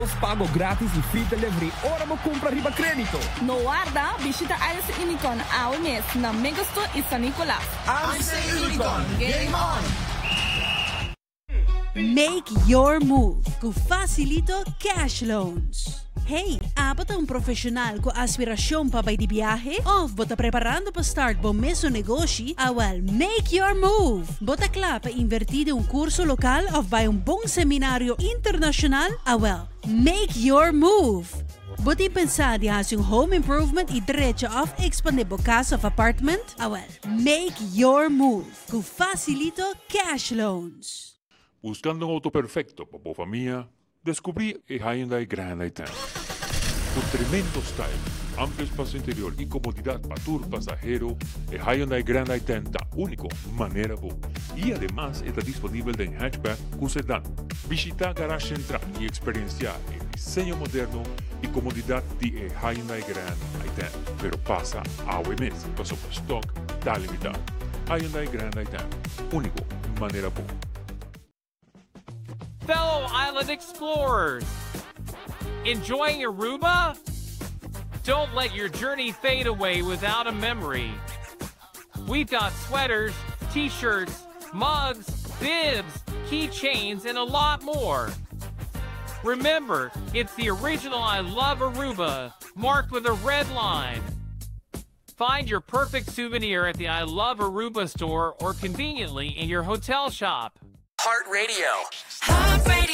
Pago grátis e free delivery. Ora mo compra riba crédito. No guarda, visita áreas Unicon ao mês na Megastore e San Nicolás. Unicon, game on! Make your move com Facilito Cash Loans. Hey, bota um profissional com aspiração para ir de viagem ou bota preparando para start bom mesmo negócio? Make your move. Bota claro para invertir em curso local ou vai bom seminário internacional? Make your move. Bota pensar de fazer home improvement e direito of expandir a casa ou apartment? Make your move com Facilito Cash Loans. Buscando un auto perfecto para tu familia, descubrí el Hyundai Grand i10. Con tremendo style, amplio espacio interior y comodidad para tu pasajero, el Hyundai Grand i10 da único manera boa. Y además está disponible en hatchback con sedán. Visita Garage Central y experienciar el diseño moderno y comodidad de Hyundai Grand i10. Pero pasa a mes, pasó por stock, está limitado. Hyundai Grand i10, único manera boa. Fellow island explorers, enjoying Aruba? Don't let your journey fade away without a memory. We've got sweaters, t-shirts, mugs, bibs, keychains, and a lot more. Remember, it's the original I Love Aruba, marked with a red line. Find your perfect souvenir at the I Love Aruba store or conveniently in your hotel shop. Heart Radio. Heart Radio.